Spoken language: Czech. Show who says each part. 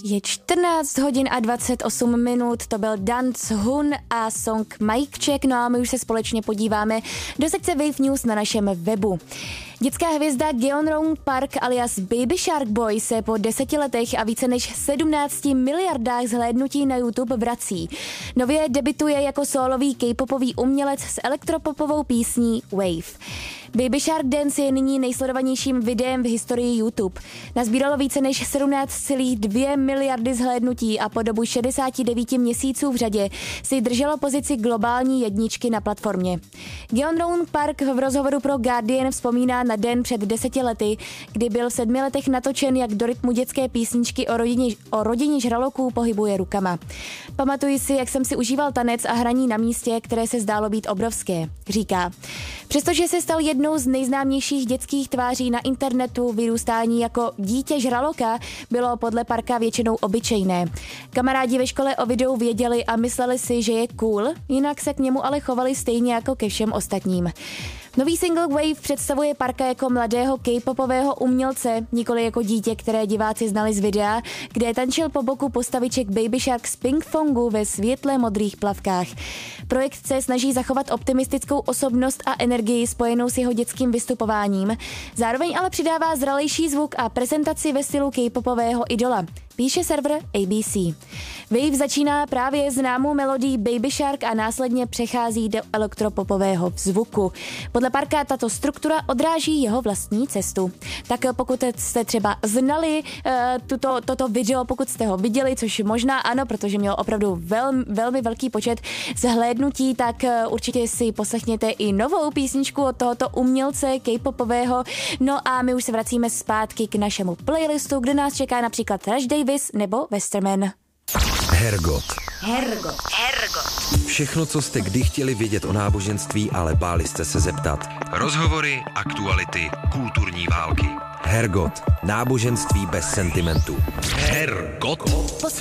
Speaker 1: Je 14 hodin a 28 minut, to byl Dance Hun a song Mic Check, no a my už se společně podíváme do sekce Wave News na našem webu. Dětská hvězda Gyeonrong Park alias Baby Shark Boy se po 10 letech a více než 17 miliardách zhlédnutí na YouTube vrací. Nově debutuje jako sólový K-popový umělec s elektropopovou písní Wave. Baby Shark Dance je nyní nejsledovanějším videem v historii YouTube. Nazbíralo více než 17,2 miliardy zhlédnutí a po dobu 69 měsíců v řadě si drželo pozici globální jedničky na platformě. Gyeonrong Park v rozhovoru pro Guardian vzpomíná na den před 10 lety, kdy byl v 7 letech natočen, jak do rytmu dětské písničky o rodině žraloků pohybuje rukama. Pamatuji si, jak jsem si užíval tanec a hraní na místě, které se zdálo být obrovské, říká. Přestože se stal jednou z nejznámějších dětských tváří na internetu, vyrůstání jako dítě žraloka bylo podle Parka většinou obyčejné. Kamarádi ve škole o videu věděli a mysleli si, že je cool, jinak se k němu ale chovali stejně jako ke všem ostatním. Nový single Wave představuje Parka jako mladého K-popového umělce, nikoli jako dítě, které diváci znali z videa, kde tančil po boku postaviček Baby Shark z Pink Fongu ve světle modrých plavkách. Projekt se snaží zachovat optimistickou osobnost a energii spojenou s jeho dětským vystupováním. Zároveň ale přidává zralejší zvuk a prezentaci ve stylu K-popového idola, píše server ABC. Wave začíná právě známou melodií Baby Shark a následně přechází do elektropopového zvuku. Podle Parka tato struktura odráží jeho vlastní cestu. Tak pokud jste třeba znali toto video, pokud jste ho viděli, což možná ano, protože měl opravdu velmi velký počet zhlédnutí, tak určitě si poslechněte i novou písničku od tohoto umělce K-popového. No a my už se vracíme zpátky k našemu playlistu, kde nás čeká například Rush Davis nebo Westerman.
Speaker 2: Hergot. Všechno, co jste kdy chtěli vědět o náboženství, ale báli jste se zeptat. Rozhovory, aktuality, kulturní války. Hergot. Náboženství bez sentimentu. Hergot.